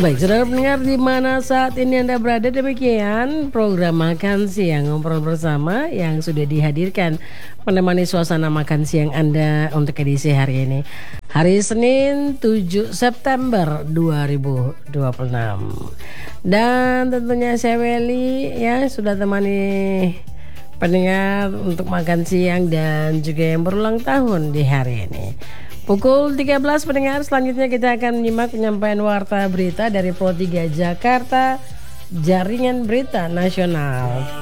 Baik, saudara pendengar di mana saat ini Anda berada, demikian program Makan Siang Ngobrol Bersama yang sudah dihadirkan menemani suasana makan siang Anda untuk edisi hari ini. Hari Senin 7 September 2026. Dan tentunya saya Welly ya sudah temani pendengar untuk makan siang dan juga yang berulang tahun di hari ini. Pukul 13 pendengar, selanjutnya kita akan menyimak penyampaian warta berita dari Pro 3 Jakarta, Jaringan Berita Nasional.